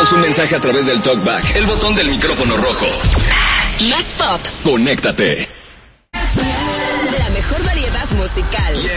Mándanos un mensaje a través del TalkBack, el botón del micrófono rojo. Más pop. Conéctate. La mejor variedad musical.